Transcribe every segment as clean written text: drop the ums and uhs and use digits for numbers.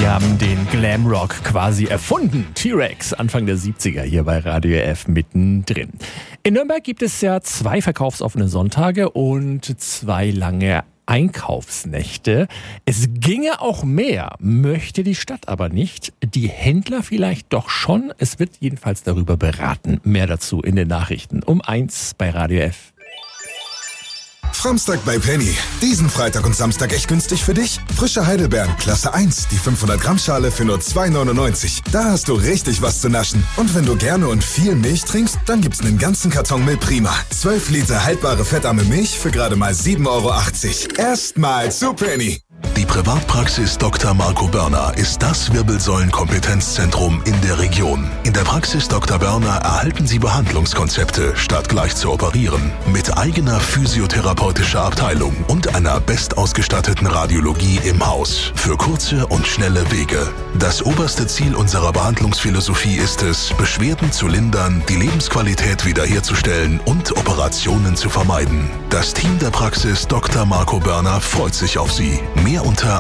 Die haben den Glamrock quasi erfunden. T-Rex, Anfang der 70er hier bei Radio F mittendrin. In Nürnberg gibt es ja 2 verkaufsoffene Sonntage und 2 lange Einkaufsnächte. Es ginge auch mehr, möchte die Stadt aber nicht. Die Händler vielleicht doch schon. Es wird jedenfalls darüber beraten. Mehr dazu in den Nachrichten um 1 bei Radio F. Samstag bei Penny. Diesen Freitag und Samstag echt günstig für dich? Frische Heidelbeeren, Klasse 1, die 500 Gramm Schale für nur 2,99. Da hast du richtig was zu naschen. Und wenn du gerne und viel Milch trinkst, dann gibt's einen ganzen Karton Milch Prima. 12 Liter haltbare fettarme Milch für gerade mal 7,80 €. Erstmal zu Penny. Die Privatpraxis Dr. Marco Börner ist das Wirbelsäulenkompetenzzentrum in der Region. In der Praxis Dr. Börner erhalten Sie Behandlungskonzepte, statt gleich zu operieren. Mit eigener physiotherapeutischer Abteilung und einer bestausgestatteten Radiologie im Haus. Für kurze und schnelle Wege. Das oberste Ziel unserer Behandlungsphilosophie ist es, Beschwerden zu lindern, die Lebensqualität wiederherzustellen und Operationen zu vermeiden. Das Team der Praxis Dr. Marco Börner freut sich auf Sie. Mehr unter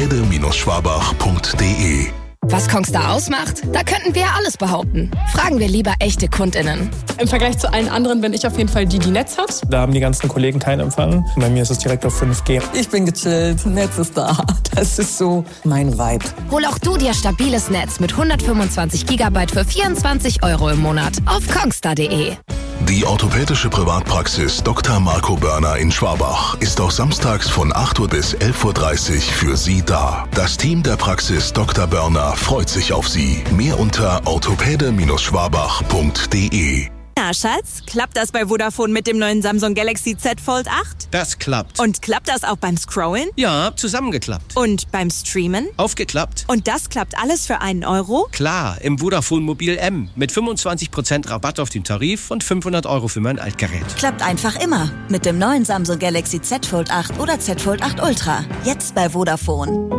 orthopäde-schwabach.de. Was Kongstar ausmacht? Da könnten wir alles behaupten. Fragen wir lieber echte KundInnen. Im Vergleich zu allen anderen bin ich auf jeden Fall die Netz hat. Da haben die ganzen Kollegen keinen Empfang. Bei mir ist es direkt auf 5G. Ich bin gechillt, Netz ist da. Das ist so mein Vibe. Hol auch du dir stabiles Netz mit 125 GB für 24 € im Monat auf kongstar.de. Die orthopädische Privatpraxis Dr. Marco Börner in Schwabach ist auch samstags von 8 Uhr bis 11.30 Uhr für Sie da. Das Team der Praxis Dr. Börner freut sich auf Sie. Mehr unter orthopäde-schwabach.de. Na, Schatz, klappt das bei Vodafone mit dem neuen Samsung Galaxy Z Fold 8? Das klappt. Und klappt das auch beim Scrollen? Ja, zusammengeklappt. Und beim Streamen? Aufgeklappt. Und das klappt alles für einen Euro? Klar, im Vodafone Mobil M mit 25% Rabatt auf den Tarif und 500 € für mein Altgerät. Klappt einfach immer mit dem neuen Samsung Galaxy Z Fold 8 oder Z Fold 8 Ultra. Jetzt bei Vodafone.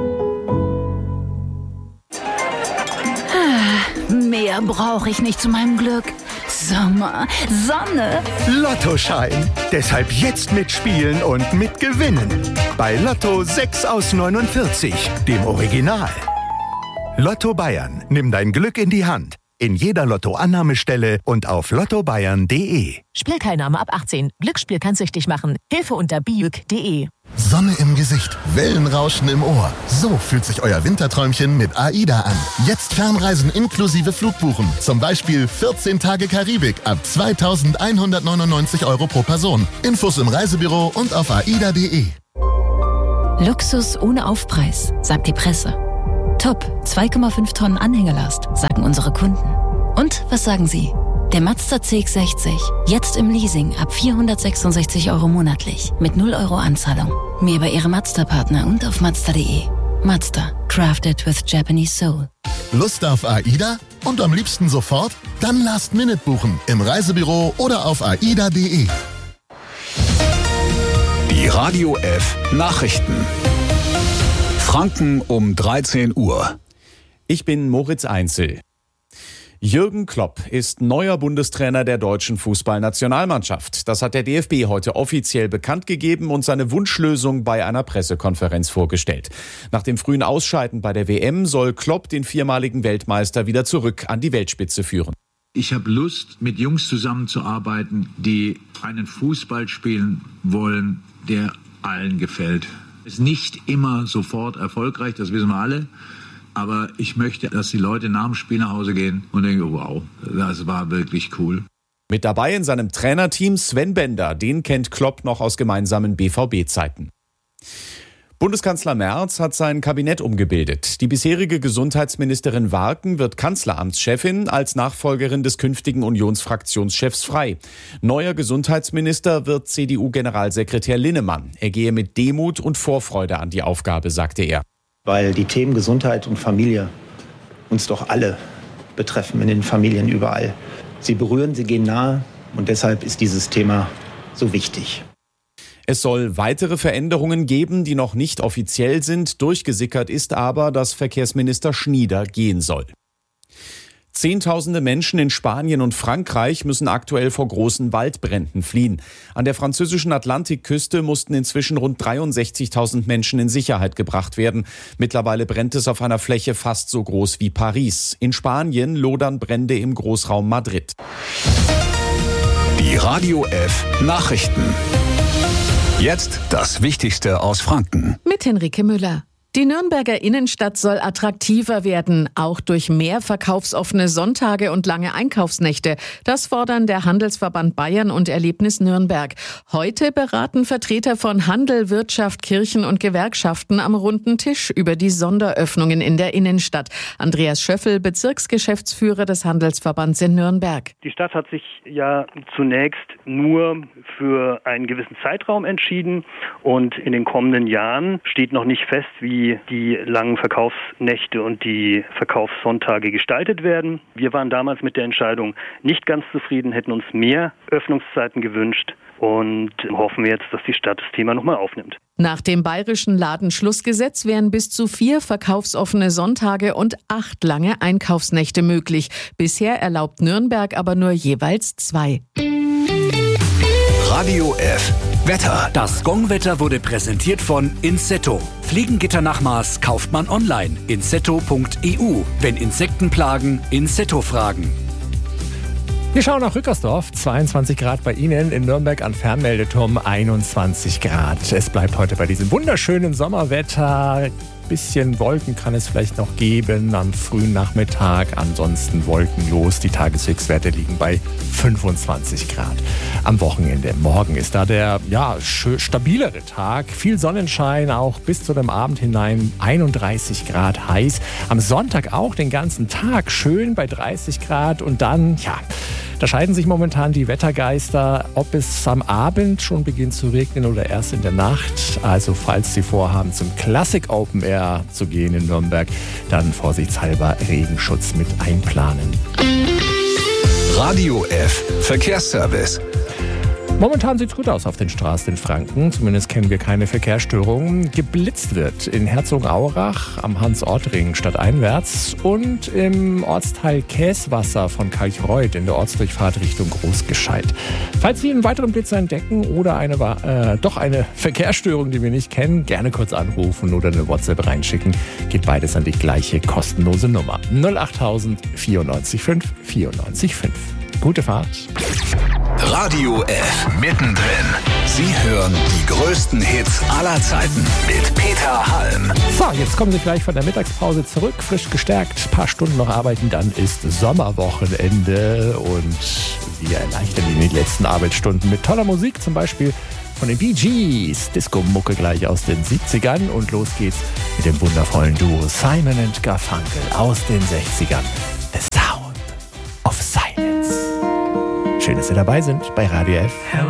Mehr brauche ich nicht zu meinem Glück. Sommer, Sonne. Lottoschein. Deshalb jetzt mitspielen und mitgewinnen. Bei Lotto 6 aus 49, dem Original. Lotto Bayern. Nimm dein Glück in die Hand. In jeder Lotto-Annahmestelle und auf lottobayern.de. Spielteilnahme ab 18. Glücksspiel kann süchtig machen. Hilfe unter biuk.de. Sonne im Gesicht, Wellenrauschen im Ohr. So fühlt sich euer Winterträumchen mit AIDA an. Jetzt Fernreisen inklusive Flugbuchen. Zum Beispiel 14 Tage Karibik ab 2.199 € pro Person. Infos im Reisebüro und auf aida.de. Luxus ohne Aufpreis, sagt die Presse. Top, 2,5 Tonnen Anhängelast, sagen unsere Kunden. Und was sagen Sie? Der Mazda CX-60, jetzt im Leasing ab 466 € monatlich, mit 0 € Anzahlung. Mehr bei Ihrem Mazda-Partner und auf Mazda.de. Mazda, crafted with Japanese soul. Lust auf AIDA? Und am liebsten sofort? Dann Last Minute buchen, im Reisebüro oder auf aida.de. Die Radio F Nachrichten. Franken um 13 Uhr. Ich bin Moritz Einzel. Jürgen Klopp ist neuer Bundestrainer der deutschen Fußballnationalmannschaft. Das hat der DFB heute offiziell bekannt gegeben und seine Wunschlösung bei einer Pressekonferenz vorgestellt. Nach dem frühen Ausscheiden bei der WM soll Klopp den viermaligen Weltmeister wieder zurück an die Weltspitze führen. Ich habe Lust, mit Jungs zusammenzuarbeiten, die einen Fußball spielen wollen, der allen gefällt. Ist nicht immer sofort erfolgreich, das wissen wir alle. Aber ich möchte, dass die Leute nach dem Spiel nach Hause gehen und denken, wow, das war wirklich cool. Mit dabei in seinem Trainerteam Sven Bender, den kennt Klopp noch aus gemeinsamen BVB-Zeiten. Bundeskanzler Merz hat sein Kabinett umgebildet. Die bisherige Gesundheitsministerin Warken wird Kanzleramtschefin, als Nachfolgerin des künftigen Unionsfraktionschefs Frey. Neuer Gesundheitsminister wird CDU-Generalsekretär Linnemann. Er gehe mit Demut und Vorfreude an die Aufgabe, sagte er. Weil die Themen Gesundheit und Familie uns doch alle betreffen, in den Familien überall. Sie berühren, sie gehen nahe und deshalb ist dieses Thema so wichtig. Es soll weitere Veränderungen geben, die noch nicht offiziell sind. Durchgesickert ist aber, dass Verkehrsminister Schnieder gehen soll. Zehntausende Menschen in Spanien und Frankreich müssen aktuell vor großen Waldbränden fliehen. An der französischen Atlantikküste mussten inzwischen rund 63.000 Menschen in Sicherheit gebracht werden. Mittlerweile brennt es auf einer Fläche fast so groß wie Paris. In Spanien lodern Brände im Großraum Madrid. Die Radio F Nachrichten. Jetzt das Wichtigste aus Franken. Mit Henrike Müller. Die Nürnberger Innenstadt soll attraktiver werden, auch durch mehr verkaufsoffene Sonntage und lange Einkaufsnächte. Das fordern der Handelsverband Bayern und Erlebnis Nürnberg. Heute beraten Vertreter von Handel, Wirtschaft, Kirchen und Gewerkschaften am runden Tisch über die Sonderöffnungen in der Innenstadt. Andreas Schöffel, Bezirksgeschäftsführer des Handelsverbands in Nürnberg. Die Stadt hat sich ja zunächst nur für einen gewissen Zeitraum entschieden und in den kommenden Jahren steht noch nicht fest, wie die langen Verkaufsnächte und die Verkaufssonntage gestaltet werden. Wir waren damals mit der Entscheidung nicht ganz zufrieden, hätten uns mehr Öffnungszeiten gewünscht und hoffen jetzt, dass die Stadt das Thema nochmal aufnimmt. Nach dem bayerischen Ladenschlussgesetz wären bis zu 4 verkaufsoffene Sonntage und 8 lange Einkaufsnächte möglich. Bisher erlaubt Nürnberg aber nur jeweils 2. Radio F Wetter. Das Gongwetter wurde präsentiert von Insetto. Fliegengitter nach Maß kauft man online. Insetto.eu. Wenn Insekten plagen, Insetto fragen. Wir schauen nach Rückersdorf, 22 Grad bei Ihnen, in Nürnberg an Fernmeldeturm 21 Grad. Es bleibt heute bei diesem wunderschönen Sommerwetter. Bisschen Wolken kann es vielleicht noch geben am frühen Nachmittag, ansonsten wolkenlos. Die Tageshöchstwerte liegen bei 25 Grad. Am Wochenende, morgen ist da der stabilere Tag, viel Sonnenschein, auch bis zu dem Abend hinein 31 Grad heiß. Am Sonntag auch den ganzen Tag schön bei 30 Grad und dann, da scheiden sich momentan die Wettergeister, ob es am Abend schon beginnt zu regnen oder erst in der Nacht. Also falls Sie vorhaben, zum Classic Open Air zu gehen in Nürnberg, dann vorsichtshalber Regenschutz mit einplanen. Radio F Verkehrsservice. Momentan sieht es gut aus auf den Straßen in Franken. Zumindest kennen wir keine Verkehrsstörungen. Geblitzt wird in Herzogenaurach am Hans-Ort-Ring stadteinwärts und im Ortsteil Käswasser von Kalchreuth in der Ortsdurchfahrt Richtung Großgescheit. Falls Sie einen weiteren Blitzer entdecken oder eine Verkehrsstörung, die wir nicht kennen, gerne kurz anrufen oder eine WhatsApp reinschicken. Geht beides an die gleiche kostenlose Nummer. 08000 94 5 94 5. Gute Fahrt. Radio F mittendrin. Sie hören die größten Hits aller Zeiten mit Peter Halm. So, jetzt kommen Sie gleich von der Mittagspause zurück, frisch gestärkt, ein paar Stunden noch arbeiten, dann ist Sommerwochenende und wir erleichtern Ihnen die letzten Arbeitsstunden mit toller Musik, zum Beispiel von den Bee Gees, Disco-Mucke gleich aus den 70ern und los geht's mit dem wundervollen Duo Simon & Garfunkel aus den 60ern. The Sound of Silence. Schön, dass Sie dabei sind bei Radio F.